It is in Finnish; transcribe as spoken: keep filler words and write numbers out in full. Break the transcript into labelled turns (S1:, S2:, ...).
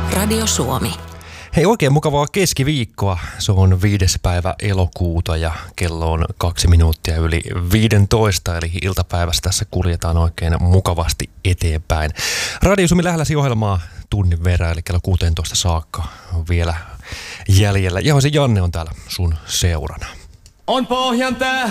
S1: Radio Suomi.
S2: Hei, oikein mukavaa keskiviikkoa. Se on viides päivä elokuuta ja kello on kaksi minuuttia yli viidentoista, eli iltapäivässä tässä kuljetaan oikein mukavasti eteenpäin. Radio Suomi lähelläsi ohjelmaa tunnin verran, eli kello kuusitoista saakka on vielä jäljellä. Ja se Janne on täällä sun seurana.
S3: On Pohjan tää